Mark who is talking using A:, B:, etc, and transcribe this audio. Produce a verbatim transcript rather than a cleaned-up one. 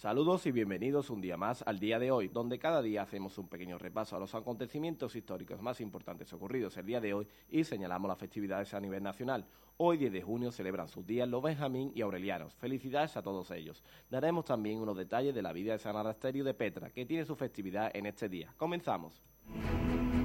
A: Saludos y bienvenidos un día más al día de hoy, donde cada día hacemos un pequeño repaso a los acontecimientos históricos más importantes ocurridos el día de hoy y señalamos las festividades a nivel nacional. Hoy, diez de junio, celebran sus días los Benjamín y Aurelianos. Felicidades a todos ellos. Daremos también unos detalles de la vida de San Arasterio de Petra, que tiene su festividad en este día. Comenzamos.